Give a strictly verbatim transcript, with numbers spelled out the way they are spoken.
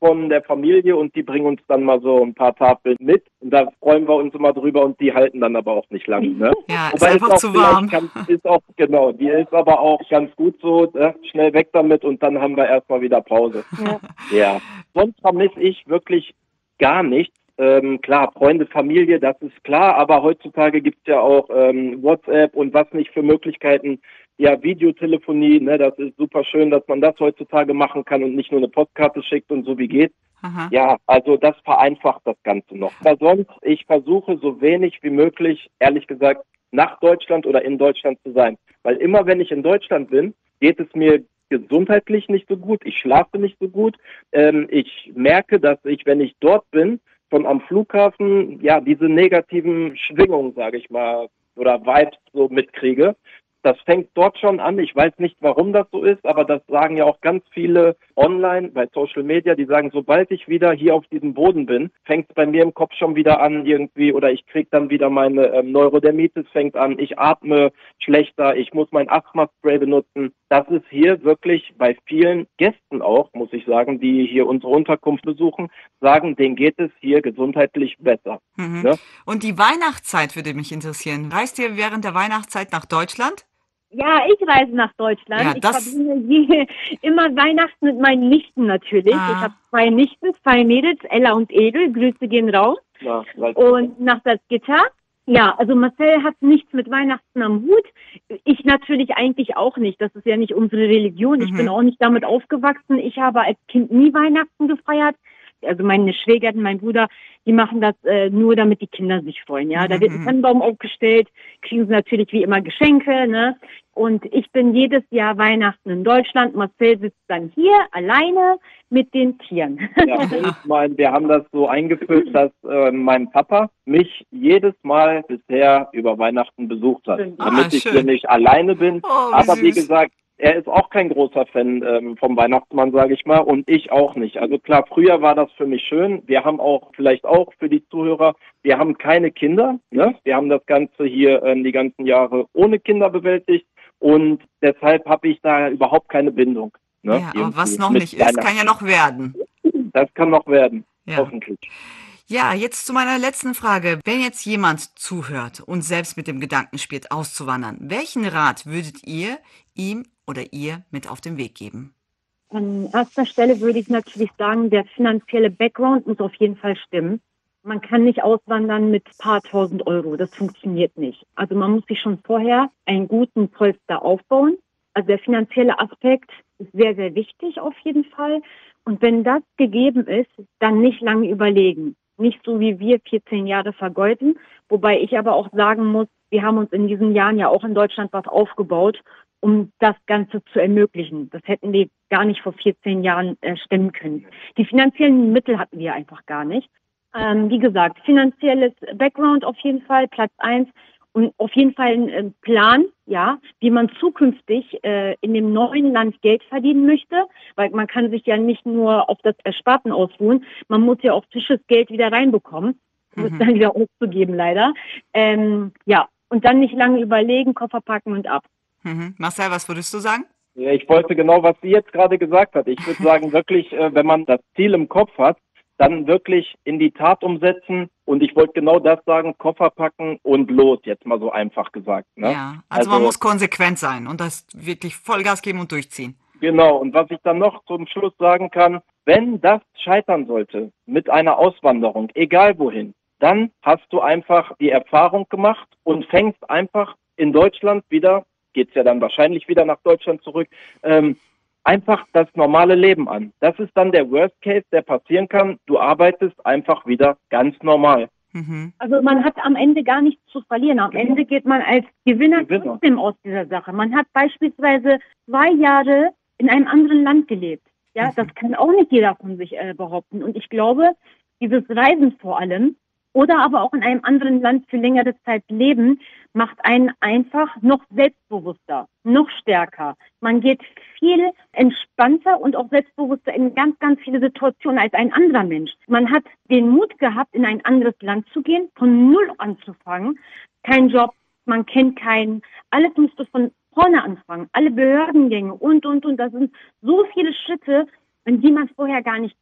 von der Familie und die bringen uns dann mal so ein paar Tafeln mit und da freuen wir uns immer drüber und die halten dann aber auch nicht lange. Ne? Ja, ist Wobei einfach auch zu warm. Ganz, ist auch, genau, die ist aber auch ganz gut so, ne? Schnell weg damit und dann haben wir erstmal wieder Pause. Ja. Ja, sonst vermisse ich wirklich gar nichts. Ähm, klar, Freunde, Familie, das ist klar, aber heutzutage gibt's ja auch ähm, WhatsApp und was nicht für Möglichkeiten. Ja, Videotelefonie, ne, das ist super schön, dass man das heutzutage machen kann und nicht nur eine Postkarte schickt und so wie geht. Aha. Ja, also das vereinfacht das Ganze noch. Aber sonst, ich versuche so wenig wie möglich, ehrlich gesagt, nach Deutschland oder in Deutschland zu sein. Weil immer, wenn ich in Deutschland bin, geht es mir gesundheitlich nicht so gut, ich schlafe nicht so gut. Ähm, ich merke, dass ich, wenn ich dort bin, schon am Flughafen, ja, diese negativen Schwingungen, sage ich mal, oder Vibes so mitkriege. Das fängt dort schon an. Ich weiß nicht, warum das so ist, aber das sagen ja auch ganz viele online bei Social Media, die sagen, sobald ich wieder hier auf diesem Boden bin, fängt es bei mir im Kopf schon wieder an irgendwie oder ich kriege dann wieder meine ähm, Neurodermitis fängt an, ich atme schlechter, ich muss mein Asthma-Spray benutzen. Das ist hier wirklich bei vielen Gästen auch, muss ich sagen, die hier unsere Unterkunft besuchen, sagen, denen geht es hier gesundheitlich besser. Mhm. Ne? Und die Weihnachtszeit würde mich interessieren. Reist ihr während der Weihnachtszeit nach Deutschland? Ja, ich reise nach Deutschland. Ja, ich das- verbinde je, immer Weihnachten mit meinen Nichten natürlich. Ah. Ich habe zwei Nichten, zwei Mädels, Ella und Edel. Grüße gehen raus. Ja, weil- Und nach Salzgitter. Ja, also Marcel hat nichts mit Weihnachten am Hut. Ich natürlich eigentlich auch nicht. Das ist ja nicht unsere Religion. Ich Mhm. bin auch nicht damit aufgewachsen. Ich habe als Kind nie Weihnachten gefeiert. Also meine Schwägerin, mein Bruder, die machen das äh, nur, damit die Kinder sich freuen. Ja, da wird ein Mhm. Tannenbaum aufgestellt, kriegen sie natürlich wie immer Geschenke, ne? Und ich bin jedes Jahr Weihnachten in Deutschland. Marcel sitzt dann hier alleine mit den Tieren. Ja, und mein, wir haben das so eingeführt, dass äh, mein Papa mich jedes Mal bisher über Weihnachten besucht hat, Schön. damit Ah, ich schön. hier nicht alleine bin. Oh, wie Aber wie süß. gesagt, er ist auch kein großer Fan ähm, vom Weihnachtsmann, sage ich mal, und ich auch nicht. Also klar, früher war das für mich schön. Wir haben auch, vielleicht auch für die Zuhörer, wir haben keine Kinder. Ne? Wir haben das Ganze hier ähm, die ganzen Jahre ohne Kinder bewältigt und deshalb habe ich da überhaupt keine Bindung. Ne? Ja, aber Irgendwie was noch mit nicht ist, kann ja Weihnachten. noch werden. Das kann noch werden, Ja. hoffentlich. Ja, jetzt zu meiner letzten Frage. Wenn jetzt jemand zuhört und selbst mit dem Gedanken spielt, auszuwandern, welchen Rat würdet ihr ihm oder ihr mit auf den Weg geben? An erster Stelle würde ich natürlich sagen, der finanzielle Background muss auf jeden Fall stimmen. Man kann nicht auswandern mit ein paar tausend Euro. Das funktioniert nicht. Also man muss sich schon vorher einen guten Polster aufbauen. Also der finanzielle Aspekt ist sehr, sehr wichtig auf jeden Fall. Und wenn das gegeben ist, dann nicht lange überlegen. Nicht so wie wir vierzehn Jahre vergeuden. Wobei ich aber auch sagen muss, wir haben uns in diesen Jahren ja auch in Deutschland was aufgebaut, um das Ganze zu ermöglichen. Das hätten wir gar nicht vor vierzehn Jahren äh, stemmen können. Die finanziellen Mittel hatten wir einfach gar nicht. Ähm, wie gesagt, finanzielles Background auf jeden Fall, Platz eins. Und auf jeden Fall ein äh, Plan, ja, wie man zukünftig äh, in dem neuen Land Geld verdienen möchte. Weil man kann sich ja nicht nur auf das Ersparten ausruhen. Man muss ja auch frisches Geld wieder reinbekommen. Das Mhm. ist dann wieder auszugeben, leider. Ähm, ja, und dann nicht lange überlegen, Koffer packen und ab. Mhm. Marcel, was würdest du sagen? Ja, ich wollte genau, was sie jetzt gerade gesagt hat. Ich würde sagen, wirklich, äh, wenn man das Ziel im Kopf hat, dann wirklich in die Tat umsetzen. Und ich wollte genau das sagen, Koffer packen und los, jetzt mal so einfach gesagt. Ne? Ja, also, man muss konsequent sein und das wirklich Vollgas geben und durchziehen. Genau, und was ich dann noch zum Schluss sagen kann, wenn das scheitern sollte mit einer Auswanderung, egal wohin, dann hast du einfach die Erfahrung gemacht und fängst einfach in Deutschland wieder, geht's ja dann wahrscheinlich wieder nach Deutschland zurück, ähm, einfach das normale Leben an. Das ist dann der Worst Case, der passieren kann. Du arbeitest einfach wieder ganz normal. Mhm. Also man hat am Ende gar nichts zu verlieren. Am Ende geht man als Gewinner, Gewinner. trotzdem aus dieser Sache. Man hat beispielsweise zwei Jahre in einem anderen Land gelebt. Ja, Mhm. das kann auch nicht jeder von sich äh, behaupten. Und ich glaube, dieses Reisen vor allem oder aber auch in einem anderen Land für längere Zeit leben, macht einen einfach noch selbstbewusster, noch stärker. Man geht viel entspannter und auch selbstbewusster in ganz, ganz viele Situationen als ein anderer Mensch. Man hat den Mut gehabt, in ein anderes Land zu gehen, von Null anzufangen. Kein Job, man kennt keinen. Alles musste von vorne anfangen. Alle Behördengänge und, und, und. Das sind so viele Schritte, an die man vorher gar nicht